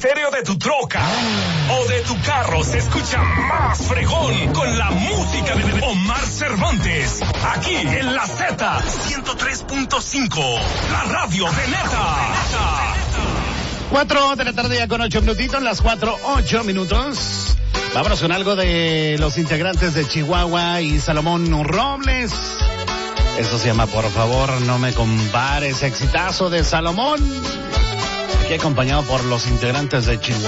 estéreo de tu troca o de tu carro se escucha más fregón con la música de Omar Cervantes. Aquí en la Z 103.5, la radio de Neta. 4 de la tarde ya con 8 minutitos, las 4:08. Vámonos con algo de los integrantes de Chihuahua y Salomón Robles. Eso se llama Por favor no me compares, exitazo de Salomón. Aquí acompañado por los integrantes de Chihuahua.